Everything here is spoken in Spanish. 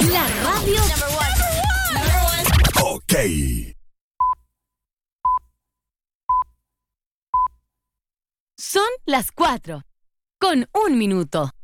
La radio Ok. son las 4 con 1 minuto.